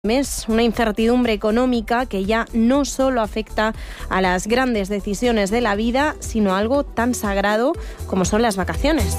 mes, una incertidumbre económica que ya no solo afecta a las grandes decisiones de la vida, sino a algo tan sagrado como son las vacaciones.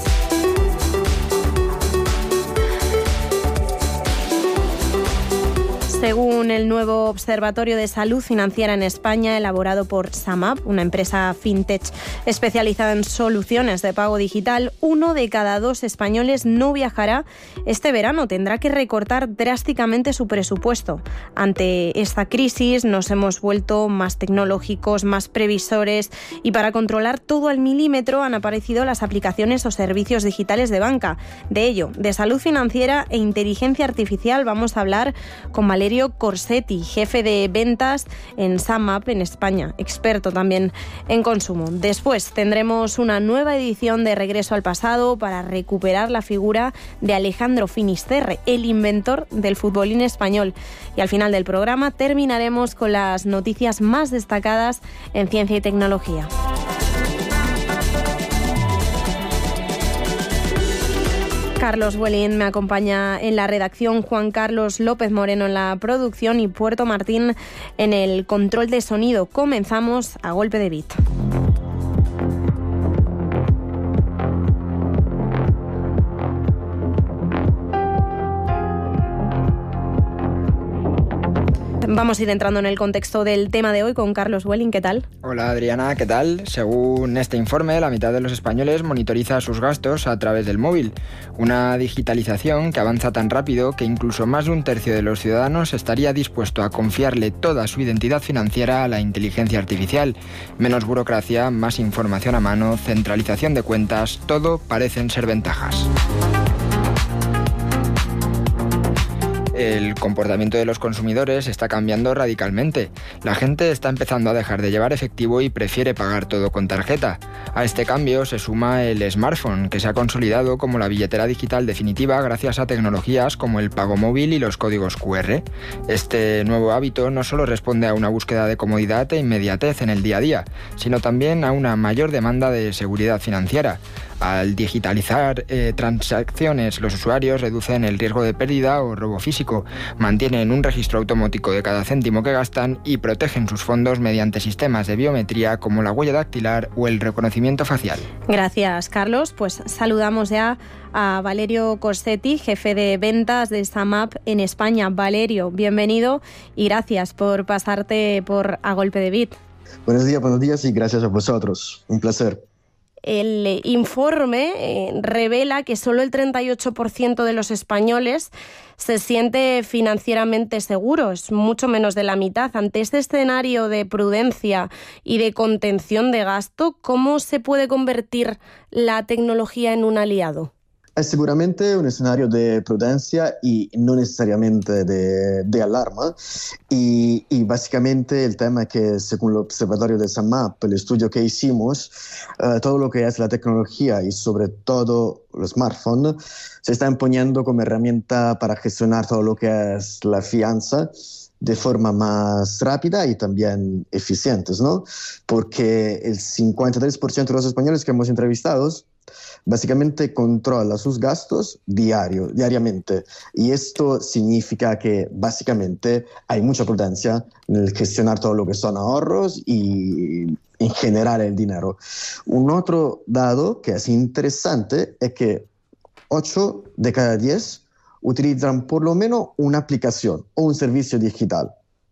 Según el nuevo Observatorio de Salud Financiera en España, elaborado por SumUp, una empresa fintech especializada en soluciones de pago digital, 1 de cada 2 españoles no viajará este verano. Tendrá que recortar drásticamente su presupuesto. Ante esta crisis nos hemos vuelto más tecnológicos, más previsores, y para controlar todo al milímetro han aparecido las aplicaciones o servicios digitales de banca. De ello, de salud financiera e inteligencia artificial, vamos a hablar con Valerio Corsetti, jefe de ventas en SumUp en España, experto también en consumo. Después tendremos una nueva edición de Regreso al Pasado para recuperar la figura de Alejandro Finisterre, el inventor del futbolín español. Y al final del programa terminaremos con las noticias más destacadas en ciencia y tecnología. Carlos Welling me acompaña en la redacción, Juan Carlos López Moreno en la producción y Puerto Martín en el control de sonido. Comenzamos a golpe de beat. Vamos a ir entrando en el contexto del tema de hoy con Carlos Welling. ¿Qué tal? Hola Adriana, ¿qué tal? Según este informe, la mitad de los españoles monitoriza sus gastos a través del móvil. Una digitalización que avanza tan rápido que incluso más de un tercio de los ciudadanos estaría dispuesto a confiarle toda su identidad financiera a la inteligencia artificial. Menos burocracia, más información a mano, centralización de cuentas, todo parecen ser ventajas. El comportamiento de los consumidores está cambiando radicalmente. La gente está empezando a dejar de llevar efectivo y prefiere pagar todo con tarjeta. A este cambio se suma el smartphone, que se ha consolidado como la billetera digital definitiva gracias a tecnologías como el pago móvil y los códigos QR. Este nuevo hábito no solo responde a una búsqueda de comodidad e inmediatez en el día a día, sino también a una mayor demanda de seguridad financiera. Al digitalizar transacciones, los usuarios reducen el riesgo de pérdida o robo físico, mantienen un registro automático de cada céntimo que gastan y protegen sus fondos mediante sistemas de biometría como la huella dactilar o el reconocimiento facial. Gracias, Carlos. Pues saludamos ya a Valerio Corsetti, jefe de ventas de SumUp en España. Valerio, bienvenido y gracias por pasarte por A Golpe de Beat. Buenos días y gracias a vosotros. Un placer. El informe revela que solo el 38% de los españoles se siente financieramente seguro, es mucho menos de la mitad. Ante este escenario de prudencia y de contención de gasto, ¿cómo se puede convertir la tecnología en un aliado? Es seguramente un escenario de prudencia y no necesariamente de alarma. Y básicamente el tema es que, según el observatorio de SumUp, el estudio que hicimos, todo lo que es la tecnología y sobre todo los smartphones se está imponiendo como herramienta para gestionar todo lo que es la fianza de forma más rápida y también eficiente, ¿no? Porque el 53% de los españoles que hemos entrevistado básicamente controla sus gastos diariamente, y esto significa que básicamente hay mucha prudencia en el gestionar todo lo que son ahorros y en generar el dinero. Un otro dato que es interesante es que 8 de cada 10 utilizan por lo menos una aplicación o un servicio digital.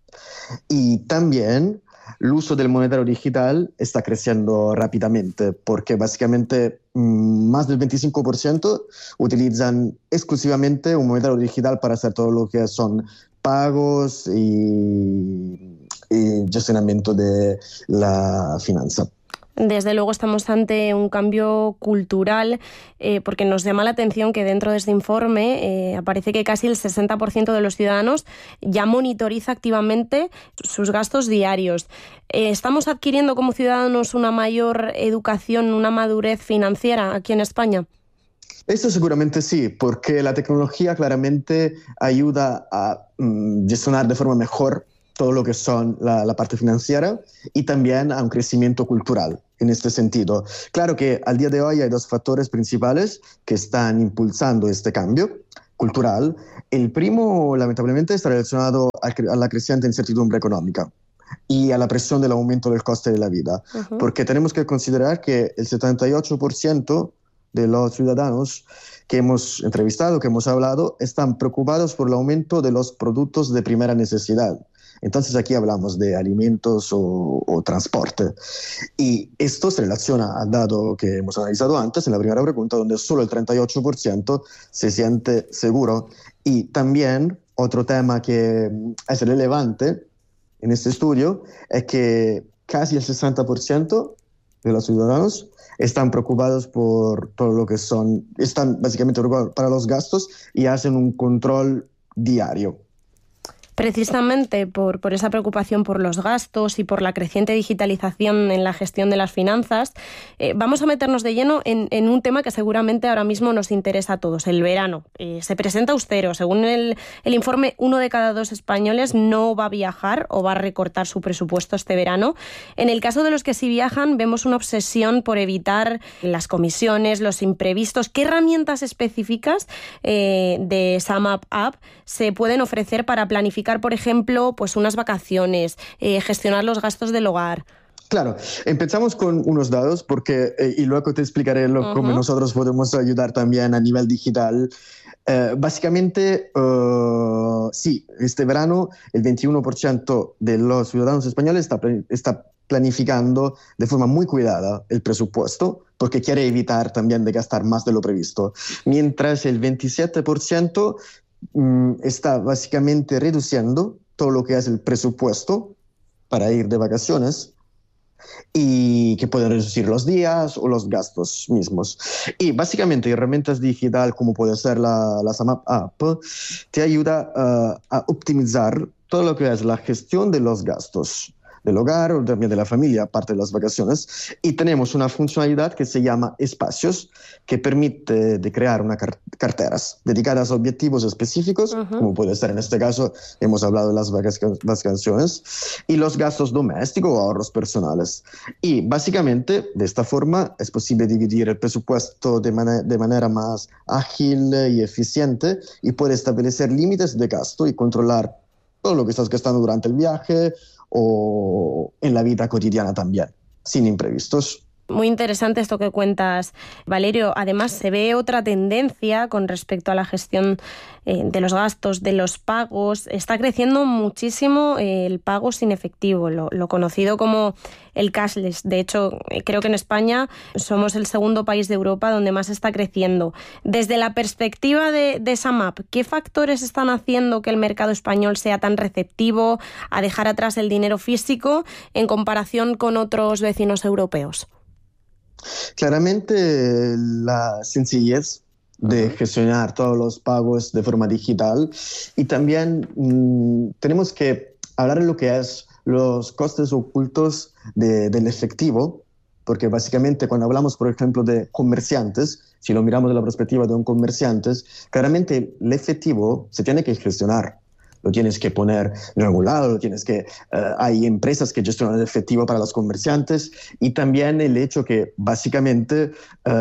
Y también el uso del monetario digital está creciendo rápidamente porque básicamente más del 25% utilizan exclusivamente un monetario digital para hacer todo lo que son pagos y gestionamiento de la finanza. Desde luego estamos ante un cambio cultural porque nos llama la atención que dentro de este informe aparece que casi el 60% de los ciudadanos ya monitoriza activamente sus gastos diarios. ¿Estamos adquiriendo como ciudadanos una mayor educación, una madurez financiera aquí en España? Eso seguramente sí, porque la tecnología claramente ayuda a gestionar de forma mejor todo lo que son la parte financiera y también a un crecimiento cultural en este sentido. Claro que al día de hoy hay dos factores principales que están impulsando este cambio cultural. El primo, lamentablemente, está relacionado a la creciente incertidumbre económica y a la presión del aumento del coste de la vida, porque tenemos que considerar que el 78% de los ciudadanos que hemos entrevistado, que hemos hablado, están preocupados por el aumento de los productos de primera necesidad. Entonces aquí hablamos de alimentos o transporte. Y esto se relaciona al dato que hemos analizado antes en la primera pregunta, donde solo el 38% se siente seguro. Y también otro tema que es relevante en este estudio es que casi el 60% de los ciudadanos están preocupados por todo lo que están básicamente preocupados para los gastos y hacen un control diario. Precisamente por esa preocupación por los gastos y por la creciente digitalización en la gestión de las finanzas, vamos a meternos de lleno en un tema que seguramente ahora mismo nos interesa a todos, el verano. Se presenta austero. Según el informe, 1 de cada 2 españoles no va a viajar o va a recortar su presupuesto este verano. En el caso de los que sí viajan, vemos una obsesión por evitar las comisiones, los imprevistos. ¿Qué herramientas específicas de SumUp App se pueden ofrecer para planificar, por ejemplo, pues unas vacaciones, gestionar los gastos del hogar? Claro, empezamos con unos datos porque, y luego te explicaré cómo nosotros podemos ayudar también a nivel digital. Básicamente, sí, este verano el 21% de los ciudadanos españoles está planificando de forma muy cuidada el presupuesto porque quiere evitar también de gastar más de lo previsto, mientras el 27% está básicamente reduciendo todo lo que es el presupuesto para ir de vacaciones y que pueden reducir los días o los gastos mismos. Y básicamente herramientas digital como puede ser la SumUp App te ayuda a optimizar todo lo que es la gestión de los gastos del hogar o también de la familia, aparte de las vacaciones. Y tenemos una funcionalidad que se llama Espacios, que permite de crear unas carteras dedicadas a objetivos específicos, como puede ser en este caso, hemos hablado de las vacaciones, y los gastos domésticos o ahorros personales. Y básicamente, de esta forma, es posible dividir el presupuesto de manera más ágil y eficiente y puede establecer límites de gasto y controlar todo lo que estás gastando durante el viaje o en la vida cotidiana también, sin imprevistos. Muy interesante esto que cuentas, Valerio. Además, se ve otra tendencia con respecto a la gestión de los gastos, de los pagos. Está creciendo muchísimo el pago sin efectivo, lo conocido como el cashless. De hecho, creo que en España somos el segundo país de Europa donde más está creciendo. Desde la perspectiva de SumUp, ¿qué factores están haciendo que el mercado español sea tan receptivo a dejar atrás el dinero físico en comparación con otros vecinos europeos? Claramente la sencillez de gestionar todos los pagos de forma digital y también tenemos que hablar de lo que es los costes ocultos del efectivo, porque básicamente cuando hablamos, por ejemplo, de comerciantes, si lo miramos de la perspectiva de un comerciante, claramente el efectivo se tiene que gestionar. Lo tienes que poner en algún lado, hay empresas que gestionan el efectivo para los comerciantes y también el hecho que básicamente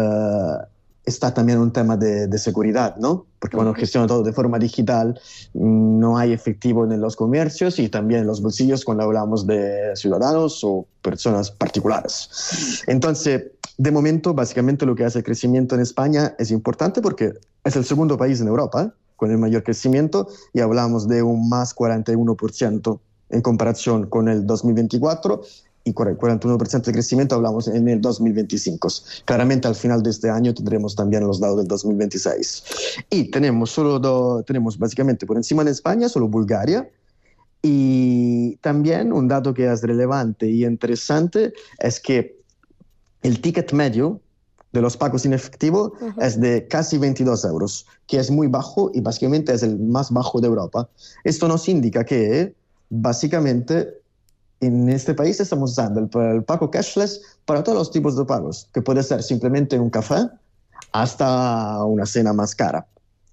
está también un tema de seguridad, ¿no? Porque cuando gestiona todo de forma digital no hay efectivo en los comercios y también en los bolsillos cuando hablamos de ciudadanos o personas particulares. Entonces, de momento, básicamente lo que hace el crecimiento en España es importante porque es el segundo país en Europa con el mayor crecimiento y hablamos de un más 41% en comparación con el 2024 y 41% de crecimiento hablamos en el 2025. Claramente al final de este año tendremos también los datos del 2026. Y tenemos básicamente por encima de España solo Bulgaria y también un dato que es relevante y interesante es que el ticket medio de los pagos en efectivo es de casi 22 euros, que es muy bajo y básicamente es el más bajo de Europa. Esto nos indica que básicamente en este país estamos usando el pago cashless para todos los tipos de pagos, que puede ser simplemente un café hasta una cena más cara.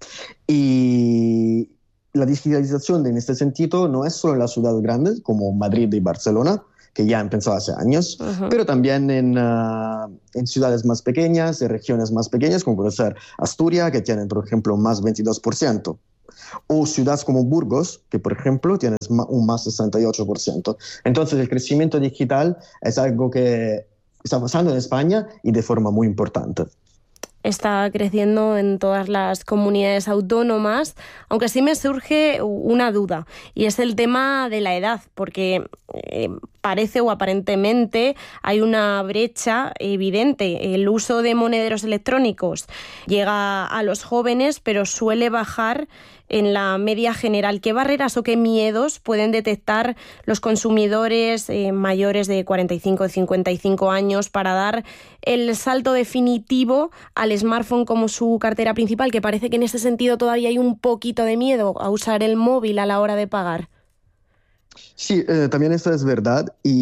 Y la digitalización en este sentido no es solo en las ciudades grandes como Madrid y Barcelona, que ya han pensado hace años, pero también en ciudades más pequeñas, en regiones más pequeñas, como puede ser Asturias, que tienen, por ejemplo, más 22%. o ciudades como Burgos, que por ejemplo tiene un más 68%. Entonces el crecimiento digital es algo que está pasando en España y de forma muy importante. Está creciendo en todas las comunidades autónomas, aunque sí me surge una duda, y es el tema de la edad, porque parece o aparentemente hay una brecha evidente. El uso de monederos electrónicos llega a los jóvenes, pero suele bajar en la media general. ¿Qué barreras o qué miedos pueden detectar los consumidores mayores de 45 o 55 años para dar el salto definitivo al smartphone como su cartera principal? Que parece que en ese sentido todavía hay un poquito de miedo a usar el móvil a la hora de pagar. Sí, también esto es verdad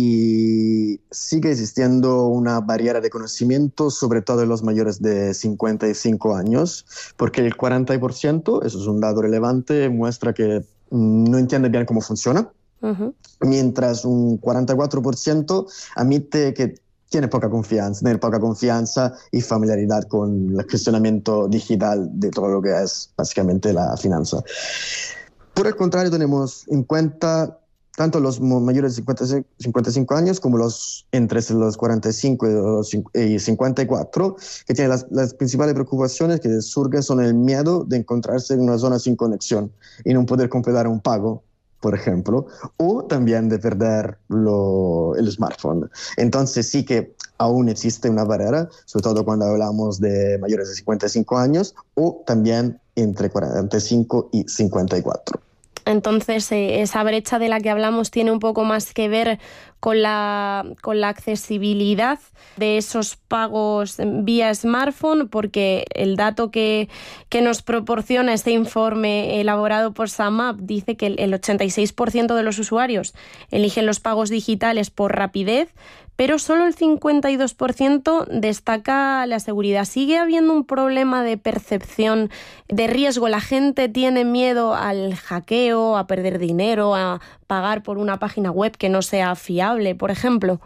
y sigue existiendo una barrera de conocimiento, sobre todo en los mayores de 55 años, porque el 40%, eso es un dato relevante, muestra que no entiende bien cómo funciona, mientras un 44% admite que tiene poca confianza y familiaridad con el gestionamiento digital de todo lo que es básicamente la finanza. Por el contrario, tenemos en cuenta tanto los mayores de 55 años como los entre los 45 y 54, que tienen las principales preocupaciones que surgen son el miedo de encontrarse en una zona sin conexión y no poder completar un pago, por ejemplo, o también de perder el smartphone. Entonces sí que aún existe una barrera, sobre todo cuando hablamos de mayores de 55 años o también entre 45 y 54. Entonces, esa brecha de la que hablamos tiene un poco más que ver con la accesibilidad de esos pagos vía smartphone, porque el dato que nos proporciona este informe elaborado por SumUp dice que el 86% de los usuarios eligen los pagos digitales por rapidez, pero solo el 52% destaca la seguridad. ¿Sigue habiendo un problema de percepción de riesgo? ¿La gente tiene miedo al hackeo, a perder dinero, a pagar por una página web que no sea fiable, por ejemplo?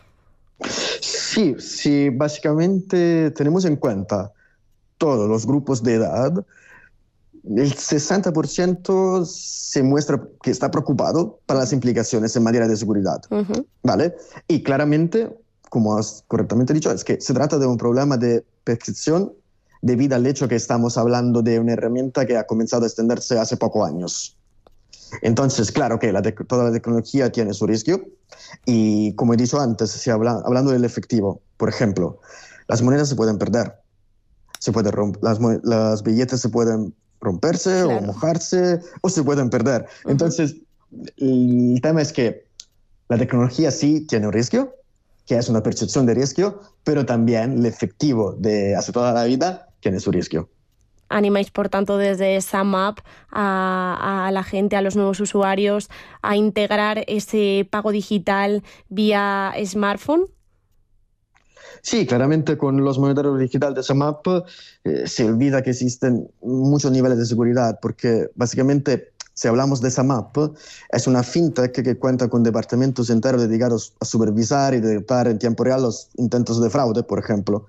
Sí, básicamente tenemos en cuenta todos los grupos de edad. El 60% se muestra que está preocupado para las implicaciones en materia de seguridad, ¿vale? Y claramente, como has correctamente dicho, es que se trata de un problema de percepción debido al hecho que estamos hablando de una herramienta que ha comenzado a extenderse hace pocos años. Entonces, claro que toda la tecnología tiene su riesgo y, como he dicho antes, hablando del efectivo, por ejemplo, las monedas se pueden perder, las billetes se pueden romperse, claro, o mojarse, o se pueden perder. Entonces, el tema es que la tecnología sí tiene un riesgo, que es una percepción de riesgo, pero también el efectivo de hace toda la vida tiene su riesgo. Animáis, por tanto, desde SumUp a la gente, a los nuevos usuarios, a integrar ese pago digital vía smartphone. Sí, claramente con los monederos digitales de SumUp se olvida que existen muchos niveles de seguridad, porque básicamente, si hablamos de SumUp, es una fintech que cuenta con departamentos enteros dedicados a supervisar y detectar en tiempo real los intentos de fraude, por ejemplo.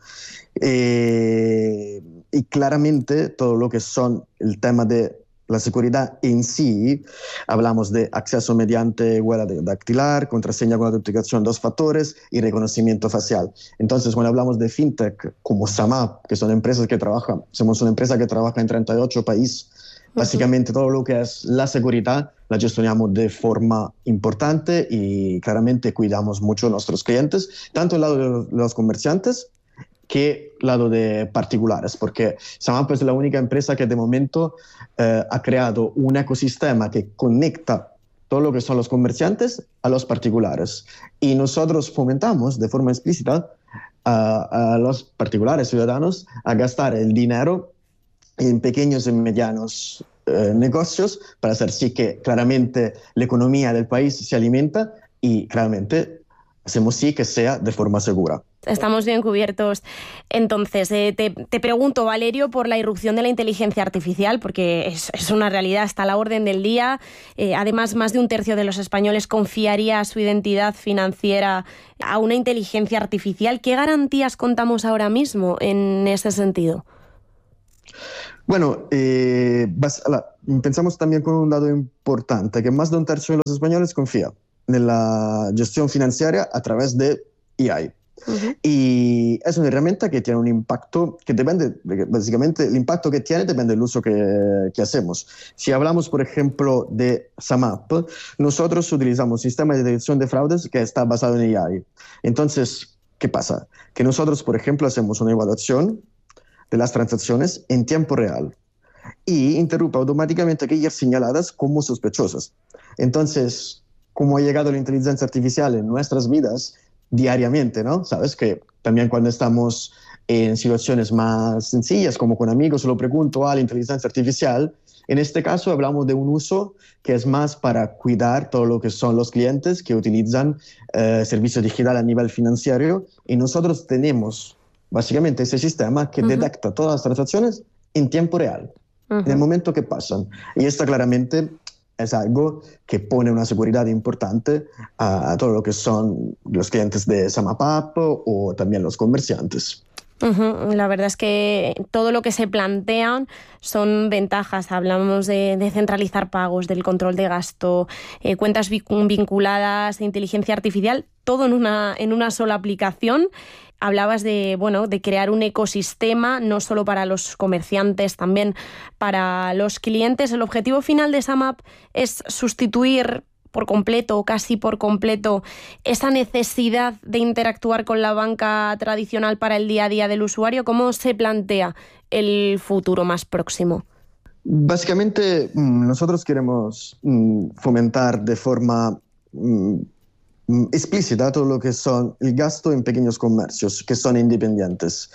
Y claramente todo lo que son el tema de la seguridad en sí, hablamos de acceso mediante huella dactilar, contraseña con autenticación 2 factores y reconocimiento facial. Entonces, cuando hablamos de fintech como SumUp, que son empresas que trabajan, somos una empresa que trabaja en 38 países, básicamente todo lo que es la seguridad la gestionamos de forma importante y claramente cuidamos mucho a nuestros clientes, tanto el lado de los comerciantes que lado de particulares, porque SumUp es la única empresa que de momento ha creado un ecosistema que conecta todo lo que son los comerciantes a los particulares. Y nosotros fomentamos de forma explícita a los particulares ciudadanos a gastar el dinero en pequeños y medianos negocios para hacer sí que claramente la economía del país se alimenta y claramente hacemos sí que sea de forma segura. Estamos bien cubiertos. Entonces, te pregunto, Valerio, por la irrupción de la inteligencia artificial, porque es una realidad, está a la orden del día. Además, más de un tercio de los españoles confiaría su identidad financiera a una inteligencia artificial. ¿Qué garantías contamos ahora mismo en ese sentido? Bueno, pensamos también con un dato importante, que más de un tercio de los españoles confía en la gestión financiera a través de EI. Uh-huh. Y es una herramienta que tiene un impacto que depende, básicamente el impacto que tiene depende del uso que hacemos. Si hablamos, por ejemplo, de SAMAP, nosotros utilizamos un sistema de detección de fraudes que está basado en AI. Entonces, ¿qué pasa? Que nosotros, por ejemplo, hacemos una evaluación de las transacciones en tiempo real y interrumpe automáticamente aquellas señaladas como sospechosas. Entonces, como ha llegado la inteligencia artificial en nuestras vidas diariamente, ¿no? Sabes que también cuando estamos en situaciones más sencillas, como con amigos, lo pregunto a la inteligencia artificial. En este caso hablamos de un uso que es más para cuidar todo lo que son los clientes que utilizan servicios digitales a nivel financiero, y nosotros tenemos básicamente ese sistema que detecta todas las transacciones en tiempo real, en el momento que pasan. Y esto claramente es algo que pone una seguridad importante a todo lo que son los clientes de SAMAP o también los comerciantes. La verdad es que todo lo que se plantean son ventajas. Hablamos de centralizar pagos, del control de gasto, cuentas vinculadas, inteligencia artificial, todo en una sola aplicación. Hablabas de crear un ecosistema, no solo para los comerciantes, también para los clientes. El objetivo final de SAMAP es sustituir por completo o casi por completo esa necesidad de interactuar con la banca tradicional para el día a día del usuario. ¿Cómo se plantea el futuro más próximo? Básicamente, nosotros queremos fomentar de forma explícita todo lo que son el gasto en pequeños comercios que son independientes,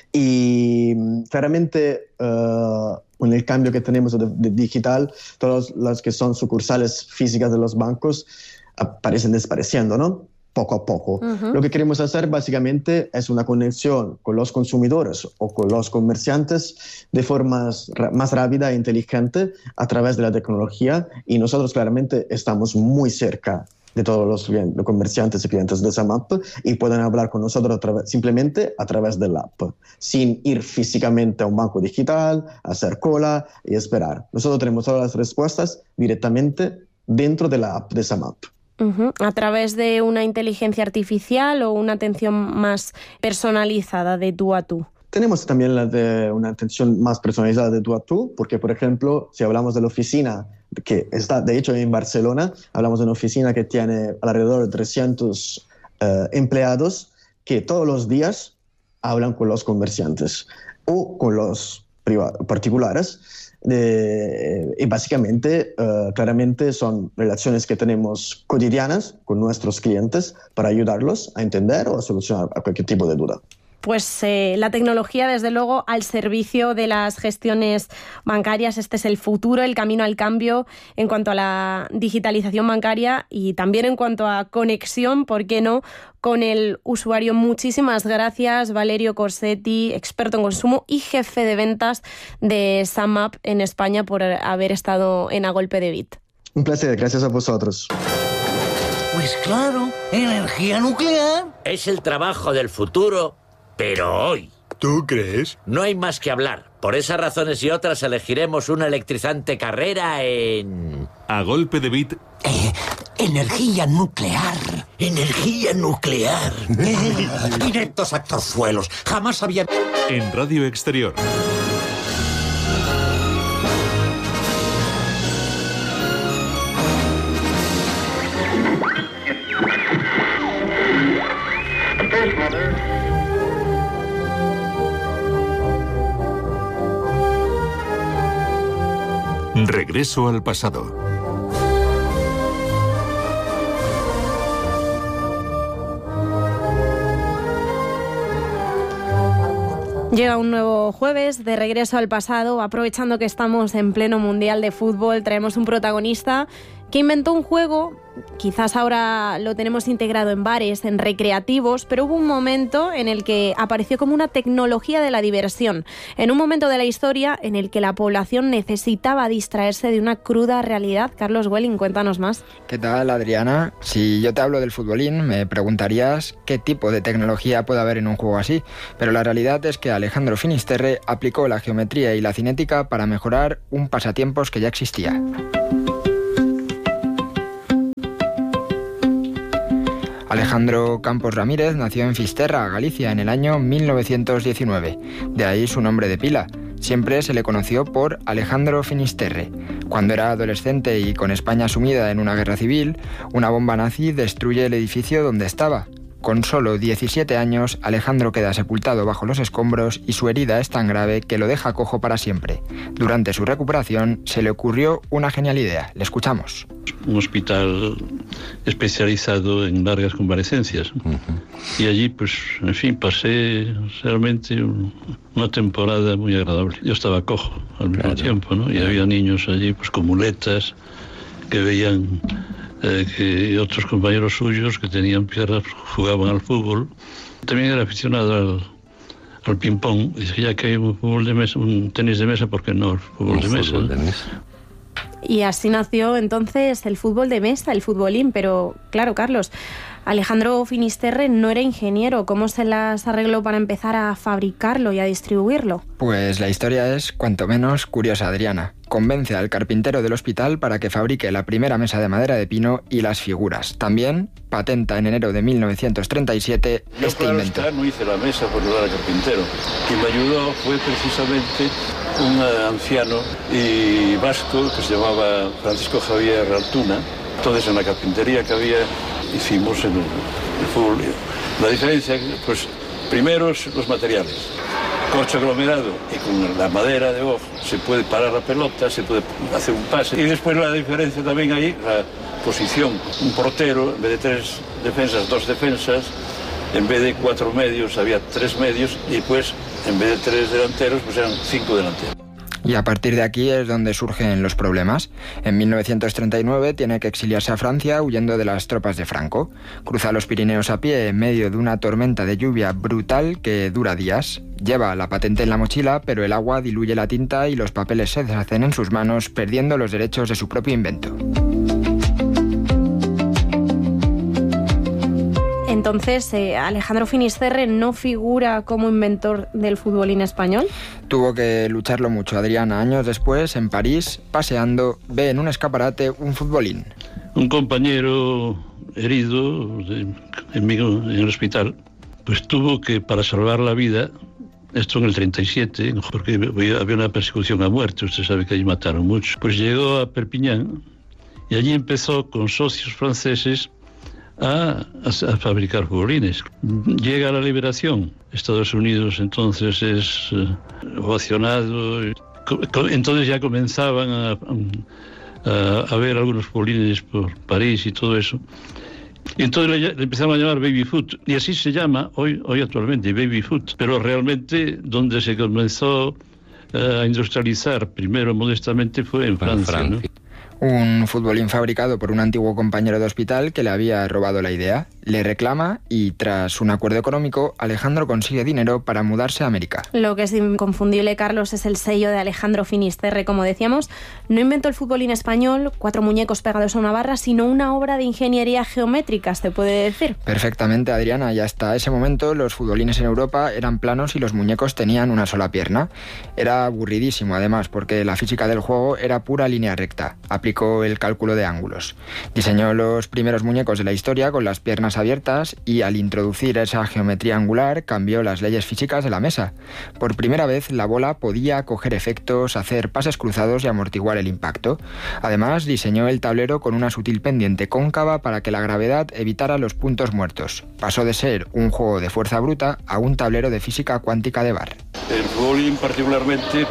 y claramente con el cambio que tenemos de digital, todas las que son sucursales físicas de los bancos aparecen desapareciendo, ¿no? Poco a poco. Lo que queremos hacer básicamente es una conexión con los consumidores o con los comerciantes de forma más rápida e inteligente a través de la tecnología, y nosotros claramente estamos muy cerca de todos los comerciantes y clientes de SAMAP, y pueden hablar con nosotros simplemente a través de la app, sin ir físicamente a un banco digital, hacer cola y esperar. Nosotros tenemos todas las respuestas directamente dentro de la app de SAMAP. A través de una inteligencia artificial o una atención más personalizada de tú a tú. Tenemos también la de una atención más personalizada de tú a tú, porque, por ejemplo, si hablamos de la oficina que está, de hecho, en Barcelona, hablamos de una oficina que tiene alrededor de 300 empleados que todos los días hablan con los comerciantes o con los particulares. Y básicamente, claramente son relaciones que tenemos cotidianas con nuestros clientes para ayudarlos a entender o a solucionar cualquier tipo de duda. Pues la tecnología, desde luego, al servicio de las gestiones bancarias. Este es el futuro, el camino al cambio en cuanto a la digitalización bancaria y también en cuanto a conexión, ¿por qué no?, con el usuario. Muchísimas gracias, Valerio Corsetti, experto en consumo y jefe de ventas de SAMAP en España, por haber estado en A Golpe de Bit. Un placer, gracias a vosotros. Pues claro, energía nuclear. Es el trabajo del futuro. Pero hoy... ¿Tú crees? No hay más que hablar. Por esas razones y otras elegiremos una electrizante carrera en... A Golpe de Bit. Energía nuclear. Energía nuclear. Directos a Torzuelos. Jamás había... En Radio Exterior. Regreso al pasado. Llega un nuevo jueves de Regreso al pasado. Aprovechando que estamos en pleno Mundial de Fútbol, traemos un protagonista que inventó un juego. Quizás ahora lo tenemos integrado en bares, en recreativos, pero hubo un momento en el que apareció como una tecnología de la diversión, en un momento de la historia en el que la población necesitaba distraerse de una cruda realidad. Carlos Welling, cuéntanos más. ¿Qué tal, Adriana? Si yo te hablo del futbolín, me preguntarías qué tipo de tecnología puede haber en un juego así, pero la realidad es que Alejandro Finisterre aplicó la geometría y la cinética para mejorar un pasatiempos que ya existía. Alejandro Campos Ramírez nació en Fisterra, Galicia, en el año 1919. De ahí su nombre de pila. Siempre se le conoció por Alejandro Finisterre. Cuando era adolescente y con España sumida en una guerra civil, una bomba nazi destruye el edificio donde estaba. Con solo 17 años, Alejandro queda sepultado bajo los escombros y su herida es tan grave que lo deja cojo para siempre. Durante su recuperación se le ocurrió una genial idea. Le escuchamos. Un hospital especializado en largas convalecencias. Y allí, pues, en fin, pasé realmente una temporada muy agradable. Yo estaba cojo al mismo tiempo, ¿no? Y había niños allí, pues, con muletas, que veían que otros compañeros suyos que tenían piernas jugaban al fútbol. También era aficionado al ping-pong. Dice, ya que hay un fútbol de mesa, un tenis de mesa, ¿por qué no el fútbol de mesa? Fútbol de mesa. Y así nació entonces el fútbol de mesa, el futbolín. Pero claro, Carlos, Alejandro Finisterre no era ingeniero. ¿Cómo se las arregló para empezar a fabricarlo y a distribuirlo? Pues la historia es cuanto menos curiosa, Adriana. Convence al carpintero del hospital para que fabrique la primera mesa de madera de pino y las figuras. También patenta en enero de 1937 este invento. Yo, no hice la mesa por ayudar al carpintero. Quien me ayudó fue precisamente un anciano y vasco que se llamaba Francisco Javier Altuna. Entonces, en la carpintería que había, hicimos el fútbol. La diferencia, pues, primero los materiales. Corcho aglomerado y con la madera de hoja se puede parar la pelota, se puede hacer un pase. Y después la diferencia también ahí, la posición. Un portero, en vez de 3 defensas, 2 defensas, en vez de 4 medios había 3 medios y pues en vez de 3 delanteros pues eran 5 delanteros. Y a partir de aquí es donde surgen los problemas. En 1939 tiene que exiliarse a Francia huyendo de las tropas de Franco. Cruza los Pirineos a pie en medio de una tormenta de lluvia brutal que dura días. Lleva la patente en la mochila, pero el agua diluye la tinta y los papeles se deshacen en sus manos, perdiendo los derechos de su propio invento. Entonces, ¿Alejandro Finisterre no figura como inventor del futbolín español? Tuvo que lucharlo mucho, Adriana. Años después, en París, paseando, ve en un escaparate un futbolín. Un compañero herido en el hospital, pues tuvo que, para salvar la vida, esto en el 37, porque había una persecución a muerte, usted sabe que allí mataron muchos, pues llegó a Perpiñán y allí empezó con socios franceses a fabricar futbolines. Llega la liberación. Estados Unidos entonces es ovacionado. Entonces ya comenzaban a ver algunos futbolines por París y todo eso. Y entonces le empezaron a llamar baby foot. Y así se llama hoy actualmente, baby foot. Pero realmente donde se comenzó a industrializar primero modestamente fue en Francia, ¿no? Un futbolín fabricado por un antiguo compañero de hospital que le había robado la idea. Le reclama y, tras un acuerdo económico, Alejandro consigue dinero para mudarse a América. Lo que es inconfundible, Carlos, es el sello de Alejandro Finisterre. Como decíamos, no inventó el futbolín español, 4 muñecos pegados a una barra, sino una obra de ingeniería geométrica, ¿se puede decir? Perfectamente, Adriana. Y hasta ese momento los futbolines en Europa eran planos y los muñecos tenían una sola pierna. Era aburridísimo, además, porque la física del juego era pura línea recta. Aplicó el cálculo de ángulos. Diseñó los primeros muñecos de la historia con las piernas abiertas y, al introducir esa geometría angular, cambió las leyes físicas de la mesa. Por primera vez la bola podía coger efectos, hacer pases cruzados y amortiguar el impacto. Además, diseñó el tablero con una sutil pendiente cóncava para que la gravedad evitara los puntos muertos. Pasó de ser un juego de fuerza bruta a un tablero de física cuántica de bar. El futbolín particularmente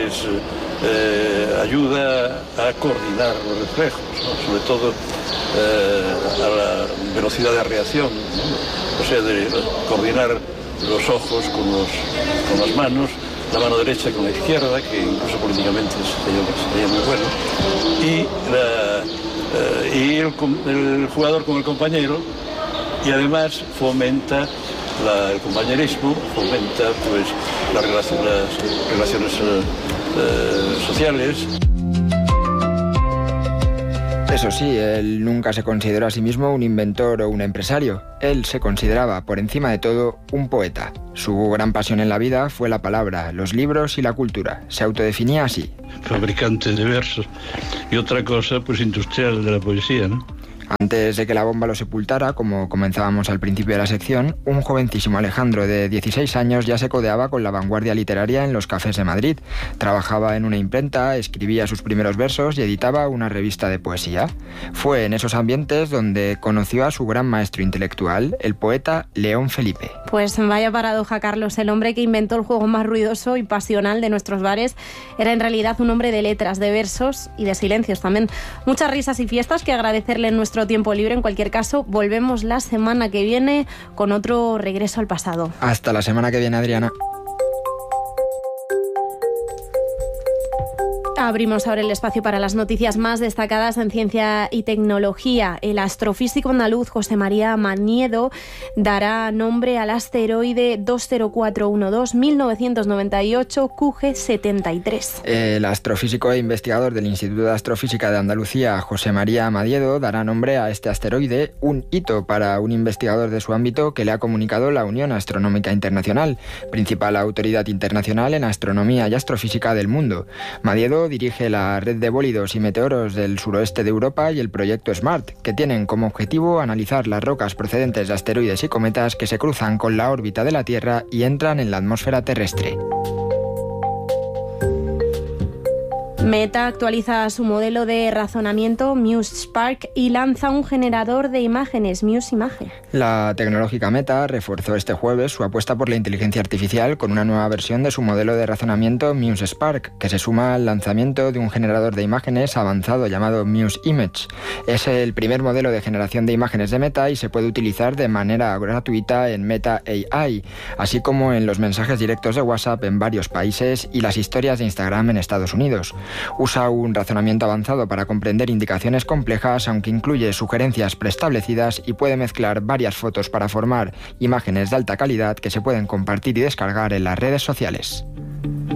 ayuda a coordinar los reflejos, ¿no? Sobre todo a la velocidad de reacción, ¿no? O sea, de coordinar los ojos con las manos, la mano derecha con la izquierda, que incluso políticamente sería muy bueno, y el jugador con el compañero, y además fomenta el compañerismo, fomenta pues las relaciones sociales. Eso sí, él nunca se consideró a sí mismo un inventor o un empresario. Él se consideraba, por encima de todo, un poeta. Su gran pasión en la vida fue la palabra, los libros y la cultura. Se autodefinía así. Fabricante de versos. Y otra cosa, pues industrial de la poesía, ¿no? Antes de que la bomba lo sepultara, como comenzábamos al principio de la sección, un jovencísimo Alejandro de 16 años ya se codeaba con la vanguardia literaria en los cafés de Madrid. Trabajaba en una imprenta, escribía sus primeros versos y editaba una revista de poesía. Fue en esos ambientes donde conoció a su gran maestro intelectual, el poeta León Felipe. Pues vaya paradoja, Carlos. El hombre que inventó el juego más ruidoso y pasional de nuestros bares era en realidad un hombre de letras, de versos y de silencios también. Muchas risas y fiestas que agradecerle en nuestro tiempo libre. En cualquier caso, volvemos la semana que viene con otro regreso al pasado. Hasta la semana que viene, Adriana. Abrimos ahora el espacio para las noticias más destacadas en ciencia y tecnología. El astrofísico andaluz José María Maniedo dará nombre al asteroide 20412-1998 QG73. El astrofísico e investigador del Instituto de Astrofísica de Andalucía, José María Maniedo, dará nombre a este asteroide, un hito para un investigador de su ámbito que le ha comunicado la Unión Astronómica Internacional, principal autoridad internacional en astronomía y astrofísica del mundo. Maniedo dirige la red de bólidos y meteoros del suroeste de Europa y el proyecto SMART, que tienen como objetivo analizar las rocas procedentes de asteroides y cometas que se cruzan con la órbita de la Tierra y entran en la atmósfera terrestre. Meta actualiza su modelo de razonamiento MuseSpark y lanza un generador de imágenes, MuseImage. La tecnológica Meta reforzó este jueves su apuesta por la inteligencia artificial con una nueva versión de su modelo de razonamiento MuseSpark, que se suma al lanzamiento de un generador de imágenes avanzado llamado MuseImage. Es el primer modelo de generación de imágenes de Meta y se puede utilizar de manera gratuita en Meta AI, así como en los mensajes directos de WhatsApp en varios países y las historias de Instagram en Estados Unidos. Usa un razonamiento avanzado para comprender indicaciones complejas, aunque incluye sugerencias preestablecidas y puede mezclar varias fotos para formar imágenes de alta calidad que se pueden compartir y descargar en las redes sociales.